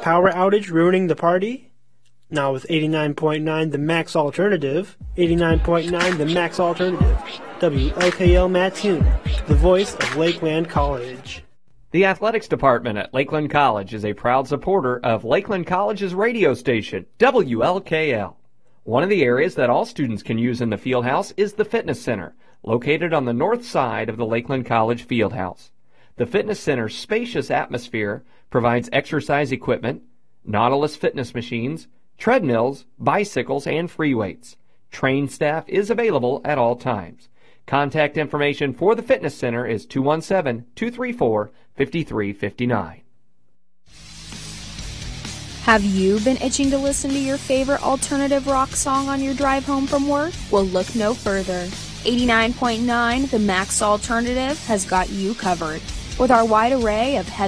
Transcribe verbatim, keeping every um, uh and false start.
Power outage ruining the party? Now with eighty-nine point nine The Max Alternative. eighty-nine point nine The Max Alternative. W L K L Mattoon, the voice of Lakeland College. The athletics department at Lakeland College is a proud supporter of Lakeland College's radio station, W L K L. One of the areas that all students can use in the Fieldhouse is the Fitness Center, located on the north side of the Lakeland College Fieldhouse. The Fitness Center's spacious atmosphere provides exercise equipment, Nautilus fitness machines, treadmills, bicycles, and free weights. Trained staff is available at all times. Contact information for the Fitness Center is two one seven, two three four, five three five nine. Have you been itching to listen to your favorite alternative rock song on your drive home from work? Well, look no further. eighty-nine point nine The Max Alternative has got you covered. With our wide array of heavy